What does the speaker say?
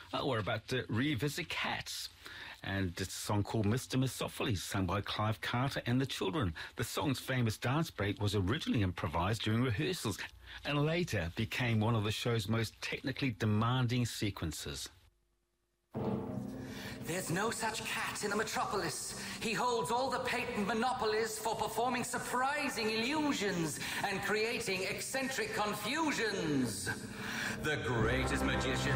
We're about to revisit Cats. And it's a song called Mr. Mistopheles, sung by Clive Carter and the Children. The song's famous dance break was originally improvised during rehearsals and later became one of the show's most technically demanding sequences. There's no such cat in the metropolis. He holds all the patent monopolies for performing surprising illusions and creating eccentric confusions. The greatest magician